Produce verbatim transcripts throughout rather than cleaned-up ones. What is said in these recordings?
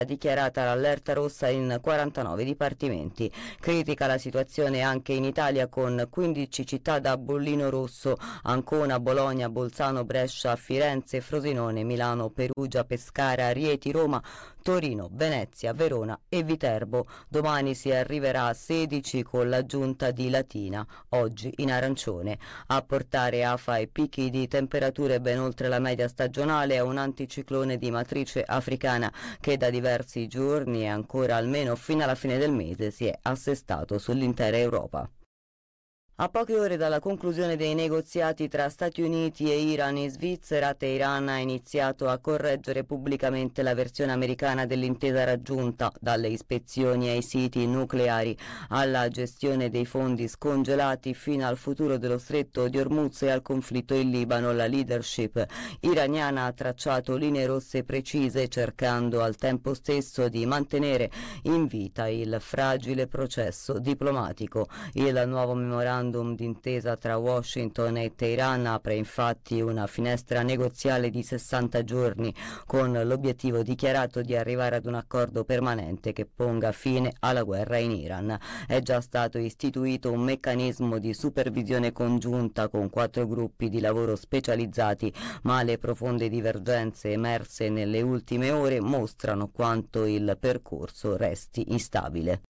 dichiarata l'allerta rossa in quarantanove dipartimenti. Critica la situazione anche in Italia, con quindici città da bollino rosso: Ancona, Bologna, Bolzano, Brescia, Firenze, Frosinone, Milano, Perugia, Pescara, Rieti, Roma, Torino, Venezia, Verona e Viterbo. Domani si arriverà a sedici con l'aggiunta di Latina, oggi in arancione. A portare afa e picchi di temperature ben oltre la media stagionale è un anticiclone di matrice africana che da diversi giorni e ancora almeno fino alla fine del mese si è assestato sull'intera Europa. A poche ore dalla conclusione dei negoziati tra Stati Uniti e Iran in Svizzera, Teheran ha iniziato a correggere pubblicamente la versione americana dell'intesa raggiunta, dalle ispezioni ai siti nucleari alla gestione dei fondi scongelati fino al futuro dello stretto di Hormuz e al conflitto in Libano. La leadership iraniana ha tracciato linee rosse precise, cercando al tempo stesso di mantenere in vita il fragile processo diplomatico. Il nuovo memorandum d'intesa tra Washington e Teheran apre infatti una finestra negoziale di sessanta giorni, con l'obiettivo dichiarato di arrivare ad un accordo permanente che ponga fine alla guerra in Iran. È già stato istituito un meccanismo di supervisione congiunta con quattro gruppi di lavoro specializzati, ma le profonde divergenze emerse nelle ultime ore mostrano quanto il percorso resti instabile.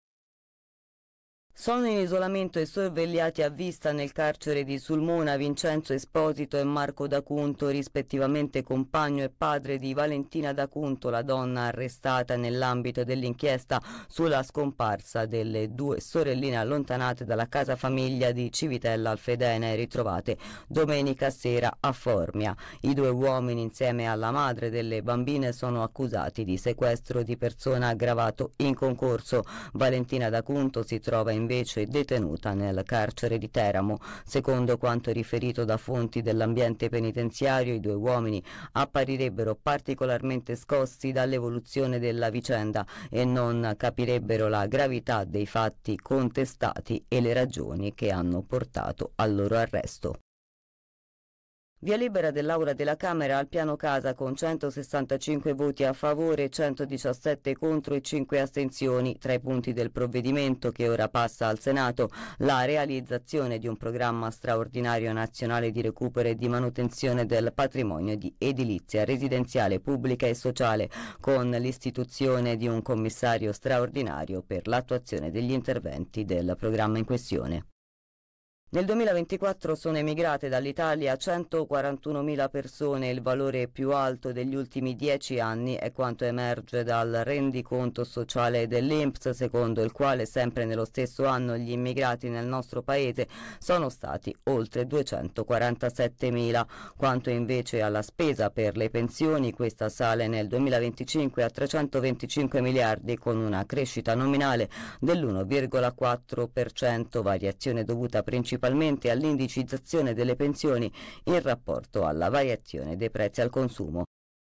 Sono in isolamento e sorvegliati a vista nel carcere di Sulmona Vincenzo Esposito e Marco D'Acunto, rispettivamente compagno e padre di Valentina D'Acunto, la donna arrestata nell'ambito dell'inchiesta sulla scomparsa delle due sorelline allontanate dalla casa famiglia di Civitella al Fedene, ritrovate domenica sera a Formia. I due uomini, insieme alla madre delle bambine, sono accusati di sequestro di persona aggravato in concorso. Valentina D'Acunto si trova in invece detenuta nel carcere di Teramo. Secondo quanto riferito da fonti dell'ambiente penitenziario, i due uomini apparirebbero particolarmente scossi dall'evoluzione della vicenda e non capirebbero la gravità dei fatti contestati e le ragioni che hanno portato al loro arresto. Via libera dell'Aula della Camera al piano casa con centosessantacinque voti a favore, centodiciassette contro e cinque astensioni. Tra i punti del provvedimento che ora passa al Senato, la realizzazione di un programma straordinario nazionale di recupero e di manutenzione del patrimonio di edilizia residenziale, pubblica e sociale, con l'istituzione di un commissario straordinario per l'attuazione degli interventi del programma in questione. Nel duemilaventiquattro sono emigrate dall'Italia centoquarantunomila persone, il valore più alto degli ultimi dieci anni, è quanto emerge dal rendiconto sociale dell'I N P S, secondo il quale sempre nello stesso anno gli immigrati nel nostro paese sono stati oltre duecentoquarantasettemila. Quanto invece alla spesa per le pensioni, questa sale nel duemilaventicinque a trecentoventicinque miliardi, con una crescita nominale dell'uno virgola quattro per cento, variazione dovuta principalmente all'indicizzazione delle pensioni in rapporto alla variazione dei prezzi al consumo.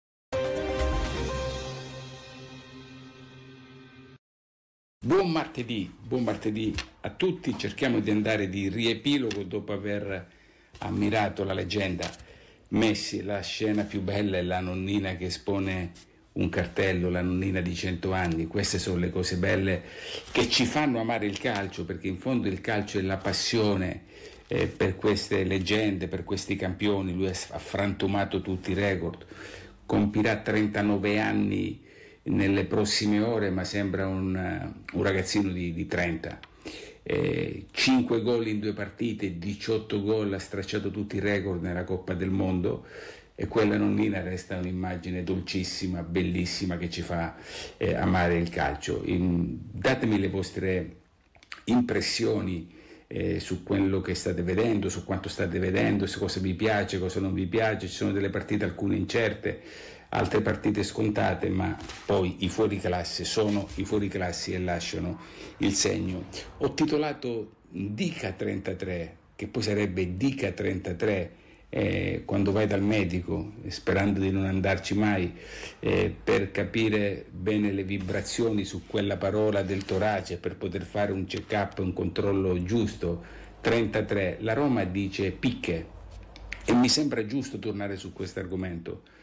Buon martedì, buon martedì a tutti. Cerchiamo di andare di riepilogo dopo aver ammirato la leggenda Messi. La scena più bella è la nonnina che espone un cartello, la nonnina di cento anni. Queste sono le cose belle che ci fanno amare il calcio, perché in fondo il calcio è la passione eh, per queste leggende, per questi campioni. Lui ha frantumato tutti i record, compirà trentanove anni nelle prossime ore, ma sembra un, un ragazzino di, di trenta. Eh, cinque gol in due partite, diciotto gol, ha stracciato tutti i record nella Coppa del Mondo. E quella nonnina resta un'immagine dolcissima, bellissima, che ci fa eh, amare il calcio. In, datemi le vostre impressioni eh, su quello che state vedendo, su quanto state vedendo, su cosa vi piace, cosa non vi piace. Ci sono delle partite, alcune incerte, altre partite scontate, ma poi i fuoriclasse sono i fuoriclassi e lasciano il segno. Ho titolato Dica trentatré, che poi sarebbe Dica trentatré, Eh, quando vai dal medico, eh, sperando di non andarci mai, eh, per capire bene le vibrazioni su quella parola del torace, per poter fare un check-up, un controllo giusto. trentatré, la Roma dice picche, e mi sembra giusto tornare su questo argomento,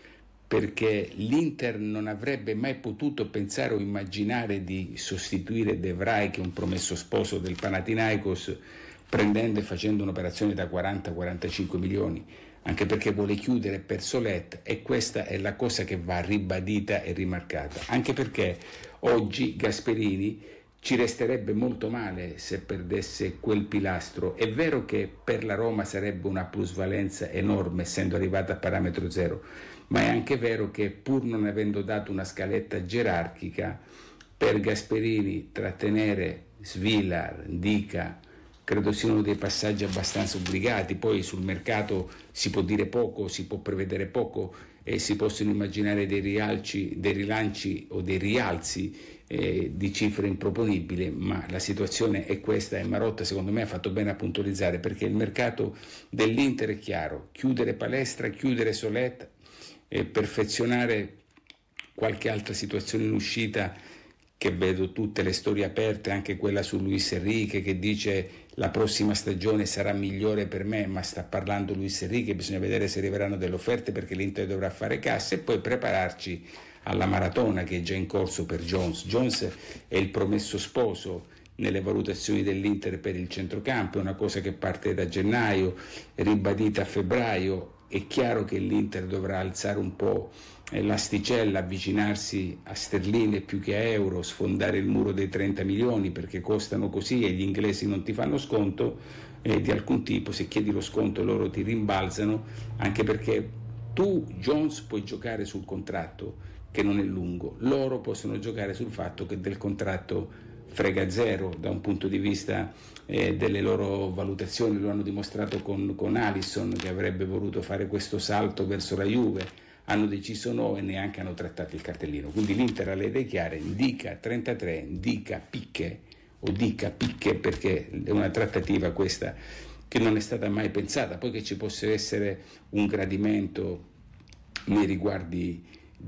perché l'Inter non avrebbe mai potuto pensare o immaginare di sostituire De Vrij, che è un promesso sposo del Panathinaikos, prendendo e facendo un'operazione da quaranta quarantacinque milioni, anche perché vuole chiudere per Solet, e questa è la cosa che va ribadita e rimarcata, anche perché oggi Gasperini ci resterebbe molto male se perdesse quel pilastro. È vero che per la Roma sarebbe una plusvalenza enorme essendo arrivata a parametro zero, ma è anche vero che pur non avendo dato una scaletta gerarchica, per Gasperini trattenere Svilar, Ndica, credo siano dei passaggi abbastanza obbligati. Poi sul mercato si può dire poco, si può prevedere poco e si possono immaginare dei rialci, dei rilanci o dei rialzi eh, di cifre improponibili, ma la situazione è questa e Marotta secondo me ha fatto bene a puntualizzare, perché il mercato dell'Inter è chiaro: chiudere Palestra, chiudere Solet e perfezionare qualche altra situazione in uscita, che vedo tutte le storie aperte, anche quella su Luis Enrique che dice la prossima stagione sarà migliore per me, ma sta parlando Luis Enrique, bisogna vedere se arriveranno delle offerte perché l'Inter dovrà fare cassa, e poi prepararci alla maratona che è già in corso per Jones. Jones è il promesso sposo nelle valutazioni dell'Inter per il centrocampo, è una cosa che parte da gennaio, ribadita a febbraio. È chiaro che l'Inter dovrà alzare un po' l'asticella, avvicinarsi a sterline più che a euro, sfondare il muro dei trenta milioni perché costano così e gli inglesi non ti fanno sconto eh, di alcun tipo. Se chiedi lo sconto loro ti rimbalzano, anche perché tu, Jones, puoi giocare sul contratto che non è lungo, loro possono giocare sul fatto che del contratto frega zero da un punto di vista eh, delle loro valutazioni. Lo hanno dimostrato con, con Alisson, che avrebbe voluto fare questo salto verso la Juve, hanno deciso no e neanche hanno trattato il cartellino. Quindi l'Inter ha le idee chiare: Ndica trentatré, Ndica picche o dica picche, perché è una trattativa questa che non è stata mai pensata. Poi che ci possa essere un gradimento nei riguardi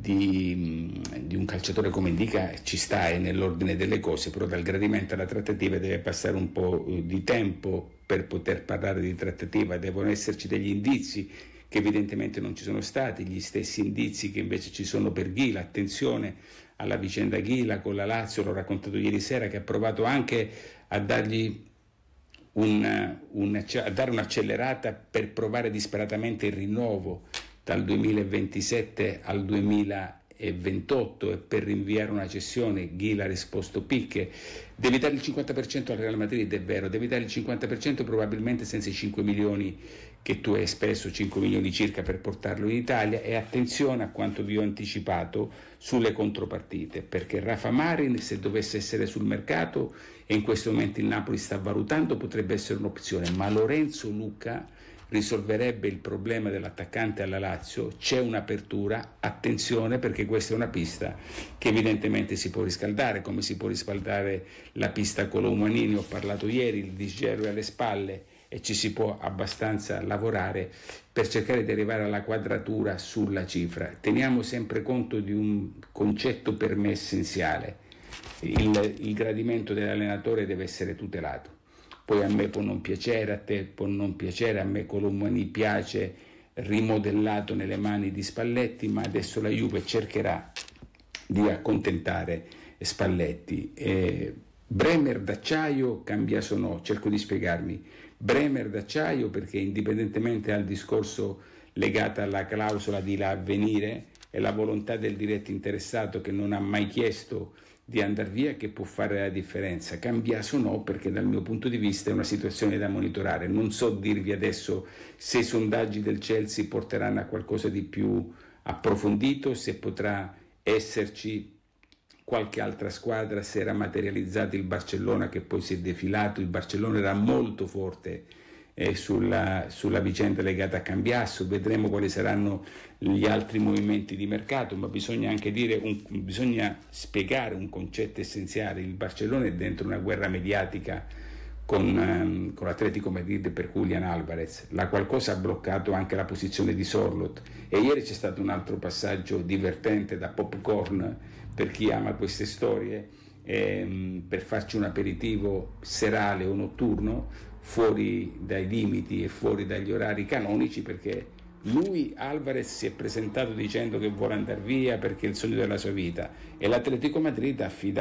Di, di un calciatore come Ndica ci sta, è nell'ordine delle cose, però dal gradimento alla trattativa deve passare un po' di tempo per poter parlare di trattativa. Devono esserci degli indizi che evidentemente non ci sono stati, gli stessi indizi che invece ci sono per Ghila. Attenzione alla vicenda Ghila con la Lazio, l'ho raccontato ieri sera, che ha provato anche a dargli un, un, a dare un'accelerata per provare disperatamente il rinnovo dal duemilaventisette al duemilaventotto e per rinviare una cessione. Ghila ha risposto picche. Devi dare il cinquanta per cento al Real Madrid, è vero, devi dare il cinquanta per cento probabilmente senza i cinque milioni che tu hai speso, cinque milioni circa per portarlo in Italia. E attenzione a quanto vi ho anticipato sulle contropartite, perché Rafa Marin, se dovesse essere sul mercato, e in questo momento il Napoli sta valutando, potrebbe essere un'opzione, ma Lorenzo Luca risolverebbe il problema dell'attaccante alla Lazio. C'è un'apertura, attenzione, perché questa è una pista che evidentemente si può riscaldare, come si può riscaldare la pista Colomboanini. Ho parlato ieri, il disgelo è alle spalle e ci si può abbastanza lavorare per cercare di arrivare alla quadratura sulla cifra. Teniamo sempre conto di un concetto per me essenziale: il, il gradimento dell'allenatore deve essere tutelato. Poi a me può non piacere, a te può non piacere, a me Colomboani piace rimodellato nelle mani di Spalletti, ma adesso la Juve cercherà di accontentare Spalletti. Eh, Bremer d'acciaio, Cambiaso no, cerco di spiegarmi. Bremer d'acciaio perché indipendentemente dal discorso legato alla clausola di là avvenire e la volontà del diretto interessato, che non ha mai chiesto di andare via, che può fare la differenza. Cambiaso no, perché dal mio punto di vista è una situazione da monitorare. Non so dirvi adesso se i sondaggi del Chelsea porteranno a qualcosa di più approfondito, se potrà esserci qualche altra squadra, se era materializzato il Barcellona che poi si è defilato. Il Barcellona era molto forte eh, sulla, sulla vicenda legata a Cambiaso. Vedremo quali saranno gli altri movimenti di mercato, ma bisogna anche dire un, bisogna spiegare un concetto essenziale: il Barcellona è dentro una guerra mediatica con, um, con l'Atletico Madrid per Julián Álvarez, la qual cosa ha bloccato anche la posizione di Sorloth. E ieri c'è stato un altro passaggio divertente da popcorn per chi ama queste storie, ehm, per farci un aperitivo serale o notturno fuori dai limiti e fuori dagli orari canonici, perché Lui, Alvarez, si è presentato dicendo che vuole andare via perché è il sogno della sua vita, e l'Atletico Madrid ha affidato